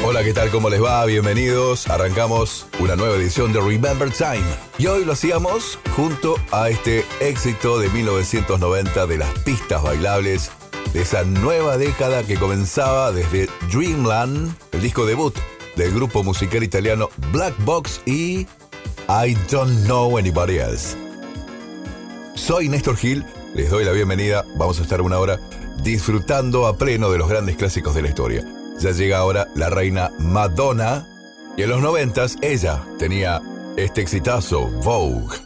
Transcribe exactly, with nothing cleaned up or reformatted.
Hola, ¿qué tal? ¿Cómo les va? Bienvenidos. Arrancamos una nueva edición de Remember Time. Y hoy lo hacíamos junto a este éxito de mil novecientos noventa de las pistas bailables de esa nueva década que comenzaba desde Dreamland, el disco debut del grupo musical italiano Black Box y I Don't Know Anybody Else. Soy Néstor Gil, les doy la bienvenida. Vamos a estar una hora disfrutando a pleno de los grandes clásicos de la historia. Ya llega ahora la reina Madonna, y en los noventas ella tenía este exitazo, Vogue.